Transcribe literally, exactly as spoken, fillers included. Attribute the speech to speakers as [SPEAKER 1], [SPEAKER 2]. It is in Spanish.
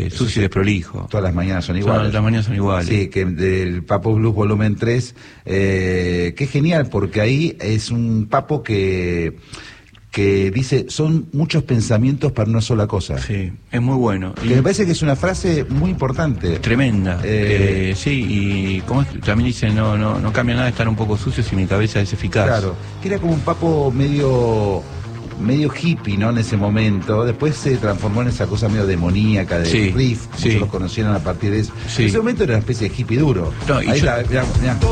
[SPEAKER 1] eh, sucio y desprolijo.
[SPEAKER 2] Todas las mañanas son iguales.
[SPEAKER 1] Todas las mañanas son iguales.
[SPEAKER 2] Sí, que del Papo Blues volumen tres, eh, que es genial, porque ahí es un Papo que... que dice, son muchos pensamientos para una sola cosa.
[SPEAKER 1] Sí, es muy bueno.
[SPEAKER 2] Que
[SPEAKER 1] y
[SPEAKER 2] me parece que es una frase muy importante.
[SPEAKER 1] Tremenda.
[SPEAKER 2] Eh,
[SPEAKER 1] eh, sí, y como es, también dice, no, no, no cambia nada estar un poco sucio si mi cabeza es eficaz.
[SPEAKER 2] Claro, que era como un Papo medio medio hippie, ¿no? En ese momento. Después se transformó en esa cosa medio demoníaca de
[SPEAKER 1] Sí,
[SPEAKER 2] riff.
[SPEAKER 1] sí.
[SPEAKER 2] Muchos lo conocieron a partir de eso.
[SPEAKER 1] Sí.
[SPEAKER 2] En ese momento era una especie de hippie duro.
[SPEAKER 1] No, y
[SPEAKER 2] Ahí
[SPEAKER 1] yo-
[SPEAKER 2] está, mirá, mirá.